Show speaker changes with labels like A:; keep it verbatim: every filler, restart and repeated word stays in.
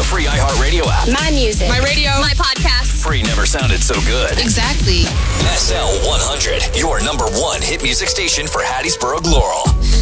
A: free iHeartRadio app.
B: My music.
C: My radio. My podcasts.
A: Free never sounded so good.
C: Exactly.
A: S L one hundred, your number one hit music station for Hattiesburg, Laurel.